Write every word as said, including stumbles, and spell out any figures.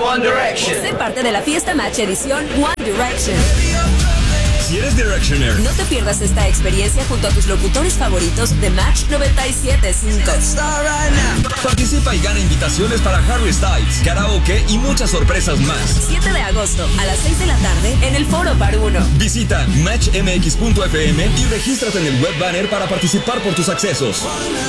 One Direction. Sé parte de la fiesta Match edición One Direction. Si eres Directioner, no te pierdas esta experiencia junto a tus locutores favoritos de Match noventa y siete punto cinco. Participa y gana invitaciones para Harry Styles, karaoke y muchas sorpresas más. siete de agosto a las seis de la tarde en el Foro Bar uno. Visita match m x punto f m y regístrate en el web banner para participar por tus accesos.